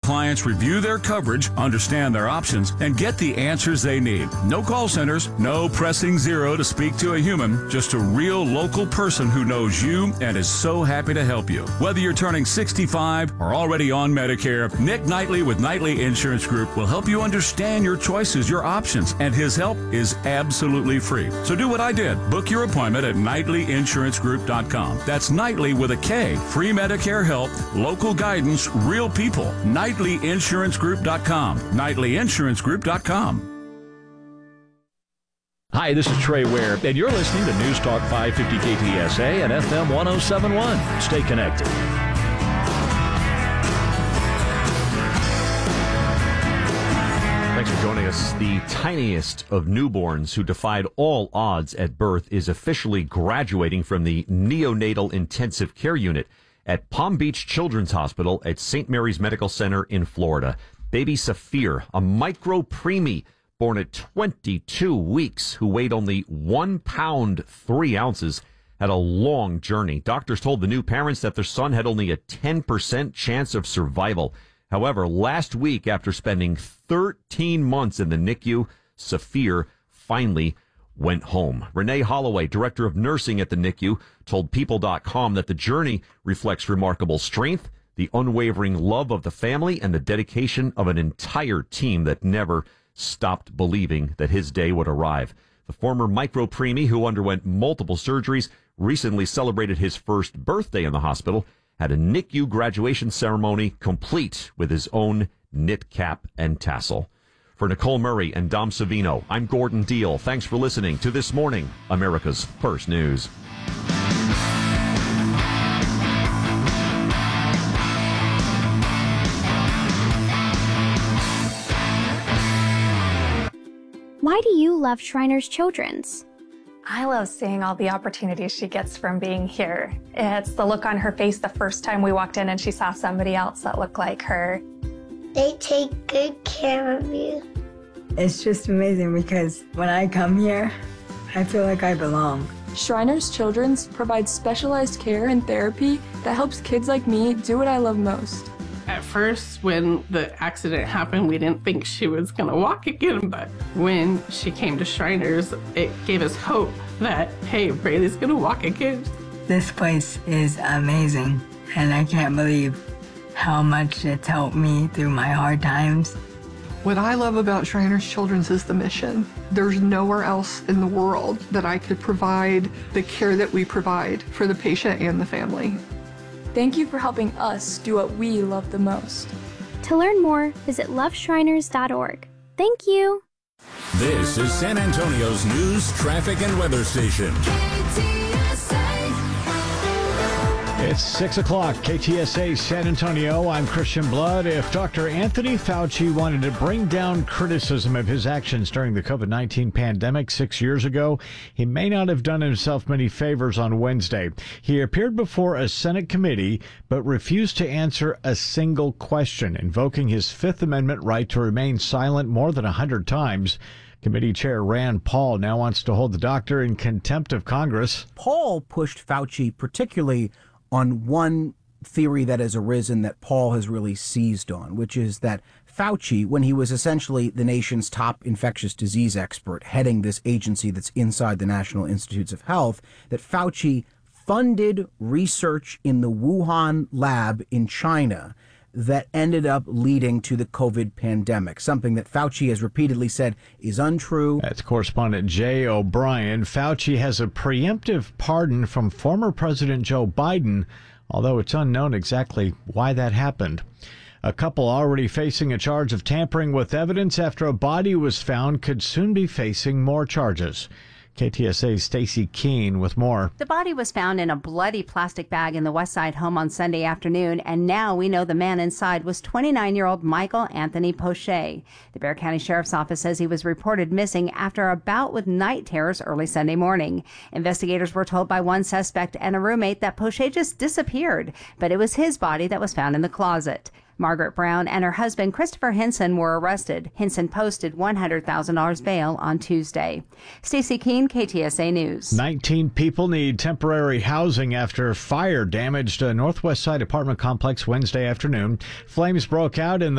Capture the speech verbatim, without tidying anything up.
clients review their coverage, understand their options, and get the answers they need. No call centers, no pressing zero to speak to a human, just a real local person who knows you and is so happy to help you. Whether you're turning sixty-five or already on Medicare, Nick Knightley with Knightley Insurance Group will help you understand your choices, your options, and his help is absolutely free. So do what I did. Book your appointment at Knightley Insurance Group dot com. That's Knightley with a K. Free Medicare help, local guidance, real people. Knightley Insurance Group dot com. Knightley Insurance Group dot com. Hi, this is Trey Ware, and you're listening to News Talk five fifty K T S A and F M one oh seven point one. Stay connected. Thanks for joining us. The tiniest of newborns who defied all odds at birth is officially graduating from the neonatal intensive care unit at Palm Beach Children's Hospital at Saint Mary's Medical Center in Florida. Baby Saphir, a micro preemie born at twenty-two weeks, who weighed only one pound, three ounces, had a long journey. Doctors told the new parents that their son had only a ten percent chance of survival. However, last week, after spending thirteen months in the N I C U, Saphir finally went home. Renee Holloway, director of nursing at the N I C U, told People dot com that the journey reflects remarkable strength, the unwavering love of the family, and the dedication of an entire team that never stopped believing that his day would arrive. The former micro preemie, who underwent multiple surgeries, recently celebrated his first birthday in the hospital, had a N I C U graduation ceremony complete with his own knit cap and tassel. For Nicole Murray and Dom Savino, I'm Gordon Deal. Thanks for listening to This Morning, America's First News. Why do you love Shriners Children's? I love seeing all the opportunities she gets from being here. It's the look on her face the first time we walked in and she saw somebody else that looked like her. They take good care of you. It's just amazing because when I come here, I feel like I belong. Shriners Children's provides specialized care and therapy that helps kids like me do what I love most. At first, when the accident happened, we didn't think she was going to walk again, but when she came to Shriners, it gave us hope that, hey, Braylee's going to walk again. This place is amazing, and I can't believe how much it's helped me through my hard times. What I love about Shriners Children's is the mission. There's nowhere else in the world that I could provide the care that we provide for the patient and the family. Thank you for helping us do what we love the most. To learn more, visit love shriners dot org. Thank you. This is San Antonio's news, traffic, and weather station. It's six o'clock, K T S A San Antonio. I'm Christian Blood. If Doctor Anthony Fauci wanted to bring down criticism of his actions during the COVID nineteen pandemic six years ago, he may not have done himself many favors on Wednesday. He appeared before a Senate committee, but refused to answer a single question, invoking his Fifth Amendment right to remain silent more than a hundred times. Committee Chair Rand Paul now wants to hold the doctor in contempt of Congress. Paul pushed Fauci particularly on one theory that has arisen that Paul has really seized on, which is that Fauci, when he was essentially the nation's top infectious disease expert heading this agency that's inside the National Institutes of Health, that Fauci funded research in the Wuhan lab in China that ended up leading to the COVID pandemic, something that Fauci has repeatedly said is untrue. That's correspondent Jay O'Brien. Fauci has a preemptive pardon from former President Joe Biden, although it's unknown exactly why that happened. A couple already facing a charge of tampering with evidence after a body was found could soon be facing more charges. K T S A's Stacey Keene with more. The body was found in a bloody plastic bag in the West Side home on Sunday afternoon, and now we know the man inside was twenty-nine-year-old Michael Anthony Poche. The Bexar County Sheriff's Office says he was reported missing after a bout with night terrors early Sunday morning. Investigators were told by one suspect and a roommate that Poche just disappeared, but it was his body that was found in the closet. Margaret Brown and her husband Christopher Henson were arrested. Henson posted one hundred thousand dollars bail on Tuesday. Stacey Keene, K T S A News. nineteen people need temporary housing after fire damaged a Northwest Side apartment complex Wednesday afternoon. Flames broke out in the